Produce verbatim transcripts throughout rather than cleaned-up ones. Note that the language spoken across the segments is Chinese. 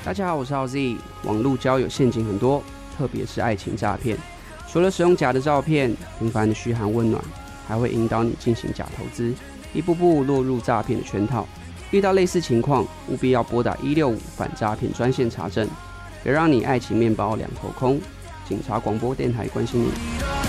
大家好，我是 L Z。 网络交友陷阱很多，特别是爱情诈骗。除了使用假的照片，频繁的嘘寒问暖，还会引导你进行假投资，一步步落入诈骗的圈套。遇到类似情况，务必要拨打一六五反诈骗专线查证，别让你爱情面包两头空。警察广播电台关心你。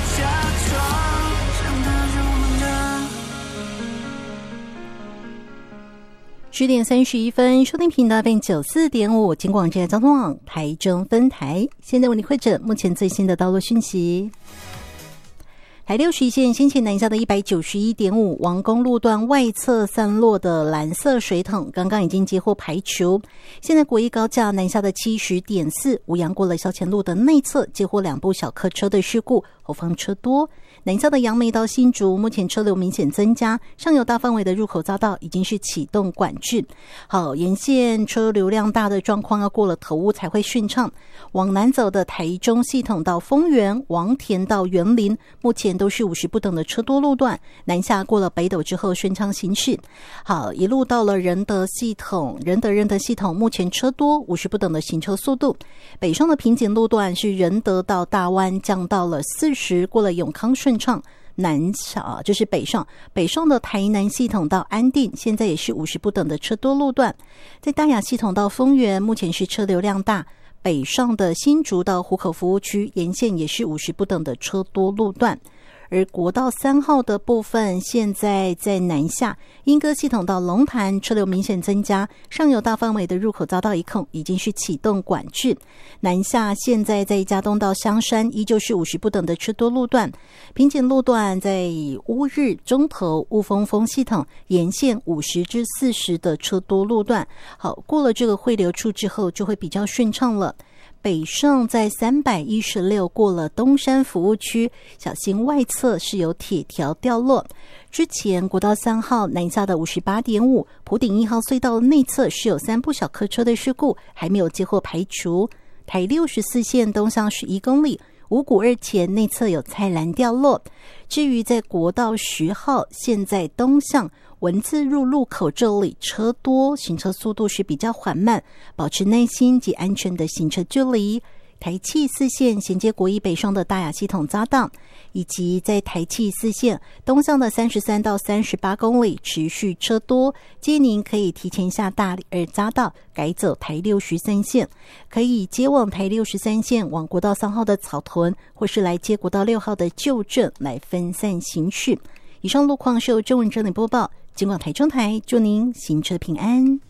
十点三十一分，收听频道并九四点五，金广街交通网台中分台。现在为你汇整目前最新的道路讯息。台六十一线先前南下的一百九十一点五王公路段外侧散落的蓝色水桶，刚刚已经接获排除。现在国一高架南下的七十点四吴阳过了消前路的内侧，接获两部小客车的事故，后方车多。南下的杨梅到新竹，目前车流明显增加，上游大范围的入口匝道已经是启动管制。好，沿线车流量大的状况要过了头屋才会顺畅。往南走的台中系统到丰原、王田到园林，目前都是五十不等的车多路段，南下过了北斗之后顺畅行驶。好，一路到了仁德系统，仁德仁德系统目前车多，五十不等的行车速度。北上的瓶颈路段是仁德到大湾降到了四十，过了永康顺畅。南上就是北上，北上的台南系统到安定，现在也是五十不等的车多路段。在大雅系统到丰原，目前是车流量大。北上的新竹到湖口服务区沿线也是五十不等的车多路段。而国道三号的部分，现在在南下，莺歌系统到龙潭车流明显增加，上游大范围的入口匝道一控已经是启动管制。南下现在在嘉东到香山依旧是五十不等的车多路段，瓶颈路段在乌日、中投、雾峰峰系统沿线五十至四十的车多路段。好，过了这个汇流处之后就会比较顺畅了。北上在三百一十六过了东山服务区，小心外侧是有铁条掉落。之前国道三号南下的五十八点五埔顶一号隧道内侧是有三部小客车的事故，还没有接获排除。台六十四线东向十一公里五股二前内侧有菜篮掉落。至于在国道十号现在东向文字入路口这里车多，行车速度是比较缓慢，保持耐心及安全的行车距离。台七四线衔接国一北上的大雅系统匝道，以及在台七四线东向的三十三到三十八公里持续车多，建议您可以提前下大里二匝道，改走台六十三线，可以接往台六十三线往国道三号的草屯，或是来接国道六号的旧镇，来分散行驶。以上路况是由中文整理播报，金广台中台祝您行车平安。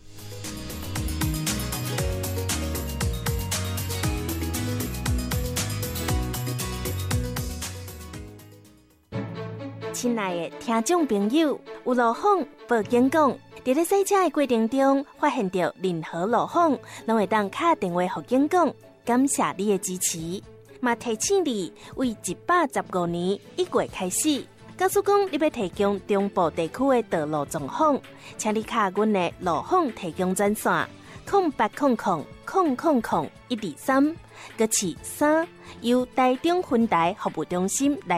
亲爱的听众朋友，有路况报警讲，在咧洗车的过程中发现到任何路况，拢会当打电话给警讲。感谢你的支持，嘛提醒你，为一百十五年一月开始，假使讲你要提供中部地区的道路状况，请你卡阮的路况提供专线零八空空空空空一二三，搁是三，由台中分台服务中心来